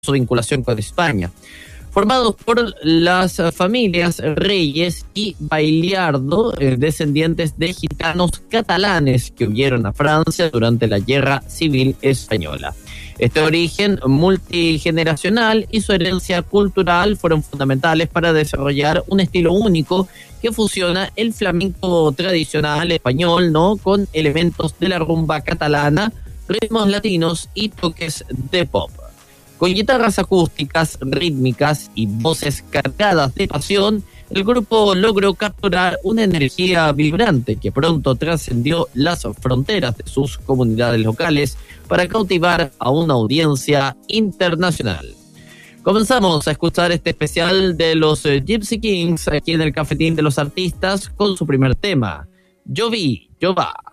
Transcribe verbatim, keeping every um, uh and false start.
su vinculación con España. Formados por las familias Reyes y Bailiardo, eh, descendientes de gitanos catalanes que huyeron a Francia durante la Guerra Civil Española. Este origen multigeneracional y su herencia cultural fueron fundamentales para desarrollar un estilo único que fusiona el flamenco tradicional español, ¿no?, con elementos de la rumba catalana, ritmos latinos y toques de pop. Con guitarras acústicas, rítmicas y voces cargadas de pasión, el grupo logró capturar una energía vibrante que pronto trascendió las fronteras de sus comunidades locales para cautivar a una audiencia internacional. Comenzamos a escuchar este especial de los Gypsy Kings aquí en el Cafetín de los Artistas con su primer tema, Yo vi, yo va.